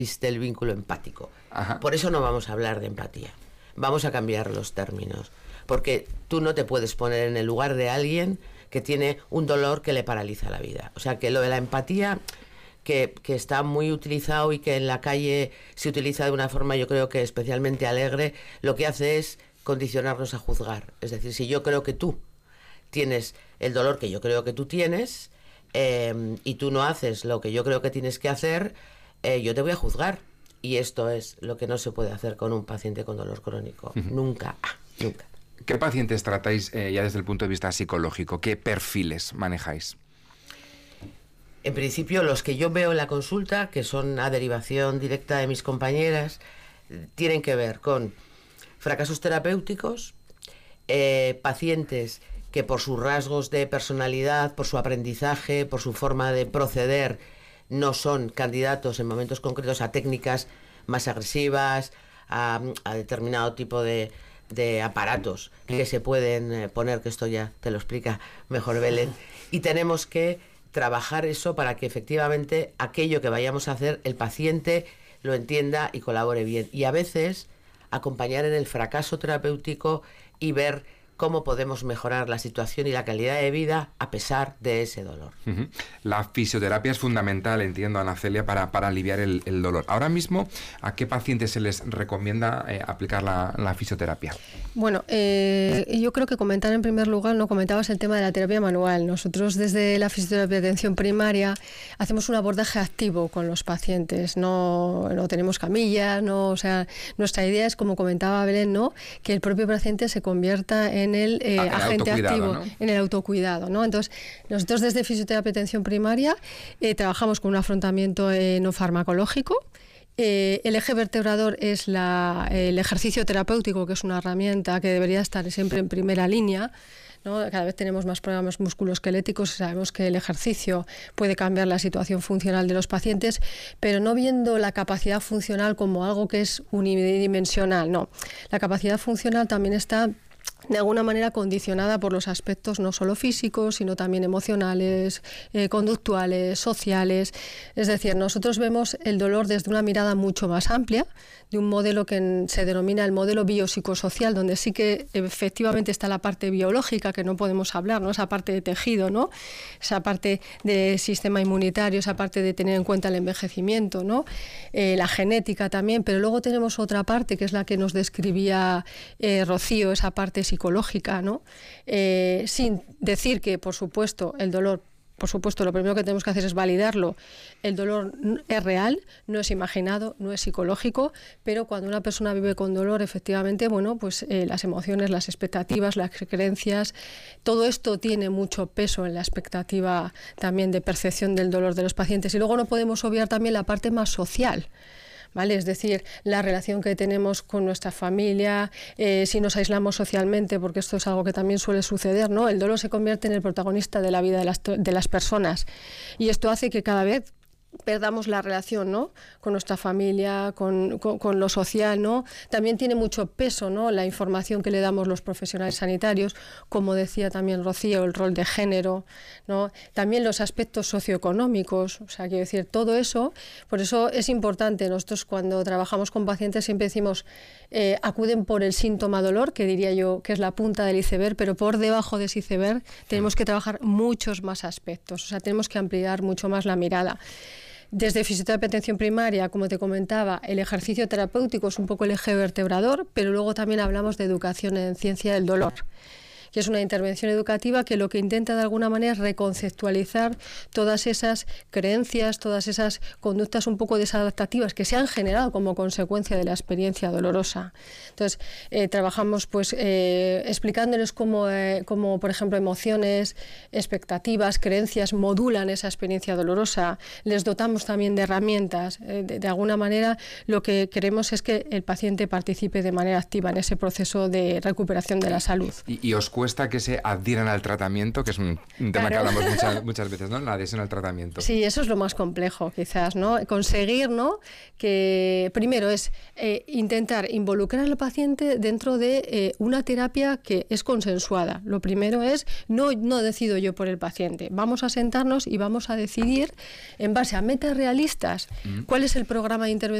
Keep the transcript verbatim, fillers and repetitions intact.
existe el vínculo empático. Ajá. Por eso no vamos a hablar de empatía. Vamos a cambiar los términos. Porque tú no te puedes poner en el lugar de alguien que tiene un dolor que le paraliza la vida. O sea, que lo de la empatía, que, que está muy utilizado y que en la calle se utiliza de una forma, yo creo que especialmente alegre, lo que hace es condicionarnos a juzgar. Es decir, si yo creo que tú tienes el dolor que yo creo que tú tienes, eh, y tú no haces lo que yo creo que tienes que hacer, eh, yo te voy a juzgar. Y esto es lo que no se puede hacer con un paciente con dolor crónico. Uh-huh. Nunca, nunca. ¿Qué pacientes tratáis eh, ya desde el punto de vista psicológico? ¿Qué perfiles manejáis? En principio, los que yo veo en la consulta, que son a derivación directa de mis compañeras, tienen que ver con fracasos terapéuticos, eh, pacientes que por sus rasgos de personalidad, por su aprendizaje, por su forma de proceder, no son candidatos en momentos concretos a técnicas más agresivas, a, a determinado tipo de, de aparatos que se pueden poner, que esto ya te lo explica mejor Belén, y tenemos que trabajar eso para que efectivamente aquello que vayamos a hacer el paciente lo entienda y colabore bien. Y a veces acompañar en el fracaso terapéutico y ver cómo podemos mejorar la situación y la calidad de vida a pesar de ese dolor. Uh-huh. La fisioterapia es fundamental, entiendo, Ana Celia, para, para aliviar el, el dolor. Ahora mismo, ¿a qué pacientes se les recomienda eh, aplicar la, la fisioterapia? Bueno, eh, yo creo que comentar en primer lugar, no comentabas el tema de la terapia manual. Nosotros desde la fisioterapia de atención primaria hacemos un abordaje activo con los pacientes. No, no tenemos camilla, no, o sea, nuestra idea es, como comentaba Belén, ¿no?, que el propio paciente se convierta en en el eh, ah, agente activo, ¿no?, en el autocuidado, ¿no? Entonces, nosotros desde Fisioterapia de Atención Primaria eh, trabajamos con un afrontamiento eh, no farmacológico. Eh, el eje vertebrador es la, el ejercicio terapéutico, que es una herramienta que debería estar siempre en primera línea, ¿no? Cada vez tenemos más problemas musculoesqueléticos y sabemos que el ejercicio puede cambiar la situación funcional de los pacientes, pero no viendo la capacidad funcional como algo que es unidimensional, no. La capacidad funcional también está de alguna manera condicionada por los aspectos no solo físicos, sino también emocionales, eh, conductuales, sociales. Es decir, nosotros vemos el dolor desde una mirada mucho más amplia, de un modelo que en, se denomina el modelo biopsicosocial, donde sí que efectivamente está la parte biológica, que no podemos hablar, ¿no?, esa parte de tejido, ¿no?, esa parte del sistema inmunitario, esa parte de tener en cuenta el envejecimiento, ¿no?, eh, la genética también, pero luego tenemos otra parte, que es la que nos describía eh, Rocío, esa parte psicológica, ¿no? Eh, sin decir que, por supuesto, el dolor, por supuesto, lo primero que tenemos que hacer es validarlo. El dolor es real, no es imaginado, no es psicológico, pero cuando una persona vive con dolor, efectivamente, bueno, pues eh, las emociones, las expectativas, las creencias, todo esto tiene mucho peso en la expectativa también de percepción del dolor de los pacientes. Y luego no podemos obviar también la parte más social, ¿vale? Es decir, la relación que tenemos con nuestra familia, eh, si nos aislamos socialmente, porque esto es algo que también suele suceder, ¿no? El dolor se convierte en el protagonista de la vida de las, de las personas, y esto hace que cada vez perdamos la relación, ¿no?, con nuestra familia, con, con, con lo social, ¿no? También tiene mucho peso, ¿no?, la información que le damos los profesionales sanitarios, como decía también Rocío, el rol de género, ¿no?, también los aspectos socioeconómicos, o sea, quiero decir, todo eso. Por eso es importante, nosotros cuando trabajamos con pacientes siempre decimos, eh, acuden por el síntoma dolor, que diría yo que es la punta del iceberg, pero por debajo de ese iceberg tenemos que trabajar muchos más aspectos, o sea, tenemos que ampliar mucho más la mirada. Desde Fisioterapia de Atención Primaria, como te comentaba, el ejercicio terapéutico es un poco el eje vertebrador, pero luego también hablamos de educación en ciencia del dolor, que es una intervención educativa que lo que intenta de alguna manera es reconceptualizar todas esas creencias, todas esas conductas un poco desadaptativas que se han generado como consecuencia de la experiencia dolorosa. Entonces, eh, trabajamos pues eh, explicándoles cómo, eh, cómo, por ejemplo, emociones, expectativas, creencias modulan esa experiencia dolorosa. Les dotamos también de herramientas. Eh, de, de alguna manera, lo que queremos es que el paciente participe de manera activa en ese proceso de recuperación de la salud. Y, y os cuesta que se adhieran al tratamiento, que es un, un tema Claro. que hablamos muchas, muchas veces, ¿no? La adhesión al tratamiento. Sí, eso es lo más complejo, quizás, ¿no? Conseguir, ¿no? Que primero es eh, intentar involucrar al paciente dentro de eh, una terapia que es consensuada. Lo primero es, no, no decido yo por el paciente. Vamos a sentarnos y vamos a decidir, en base a metas realistas, mm. cuál es el programa de intervención